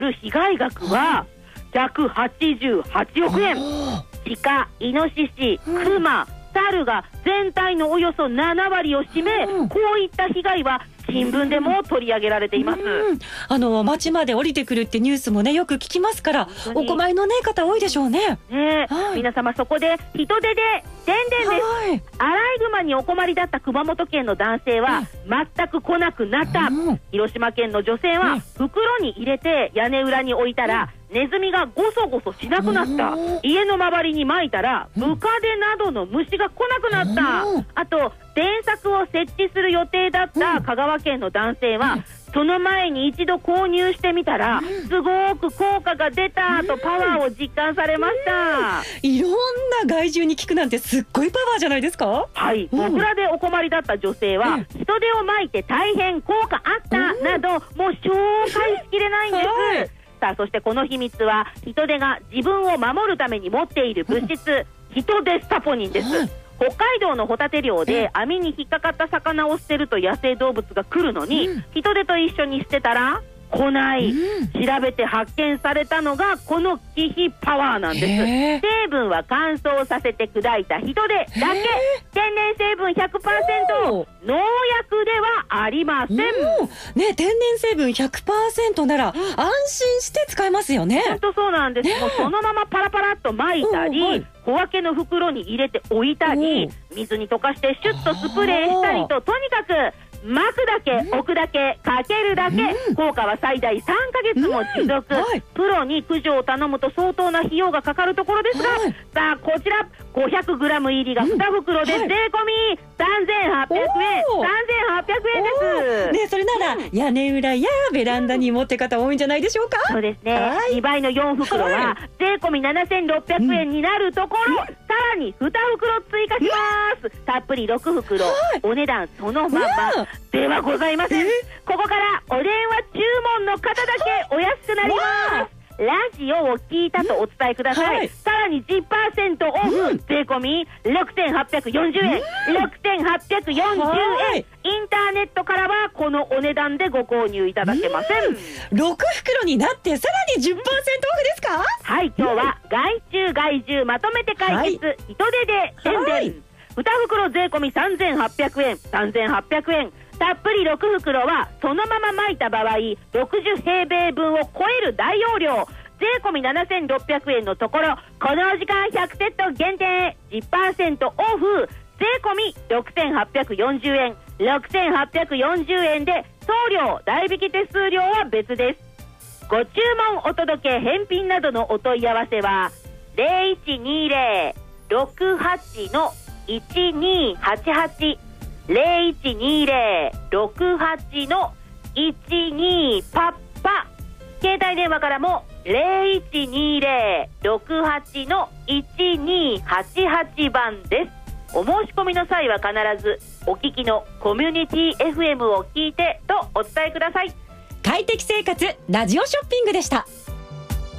る被害額は188億円。鹿、イノシシ、クマ、猿が全体のおよそ7割を占め、こういった被害は新聞でも取り上げられています。 町まで降りてくるってニュースもねよく聞きますから、お困りのね方多いでしょうね。 皆様そこで人手で宣伝です。アライグマにお困りだった熊本県の男性は全く来なくなった。広島県の女性は袋に入れて屋根裏に置いたらネズミがゴソゴソしなくなった。家の周りに撒いたらムカデなどの虫が来なくなった。あと電柵を設置する予定だった香川県の男性はその前に一度購入してみたらすごく効果が出たとパワーを実感されました。 いろんな害獣に効くなんてすっごいパワーじゃないですか。 はい、モグラでお困りだった女性は人手をまいて大変効果あったなどもう紹介しきれないんです。さあそしてこの秘密は人手が自分を守るために持っている物質、人手スタポニンです。北海道のホタテ漁で網に引っかかった魚を捨てると野生動物が来るのに、人手と一緒に捨てたら来ない。調べて発見されたのがこの気比パワーなんです。成分は乾燥させて砕いた人手だけ。天然成分 100%、 農薬ではありません。 ね、天然成分 100% なら安心して使えますよね。 本当そうなんです。もうそのままパラパラっと撒いたり、小分けの袋に入れて置いたり、水に溶かしてシュッとスプレーしたりと、とにかく巻くだけ、置くだけ、かけるだけ、効果は最大3ヶ月も持続。プロに駆除を頼むと相当な費用がかかるところですが、さあこちら 500g 入りが2袋で税込み3800円。3800円です。 それなら屋根裏やベランダに持って方多いんじゃないでしょうか。 そうですね。2倍の4袋は税込み7600円になるところ、さらに2袋追加します。たっぷり6袋、お値段そのままではございません。ここからお電話注文の方だけお安くなります。ラジオを聞いたとお伝えください。さらに 10% オフ、税込み6840円。6840円。インターネットからはこのお値段でご購入いただけません。 6袋になってさらに 10% オフですか。 はい、今日は害虫害獣まとめて解決、人手で宣伝。2袋税込み3800円。3800円。たっぷり6袋はそのまま巻いた場合60平米分を超える大容量。税込み7600円のところ、この時間100セット限定 10% オフ、税込み6840円。6840円で送料代引き手数料は別です。ご注文お届け返品などのお問い合わせは 0120-68-1288 0120-68-12パッパ。携帯電話からも 0120-68-1288 番です。お申し込みの際は必ずお聞きのコミュニティ FM を聞いてとお伝えください。 快適生活ラジオショッピングでした。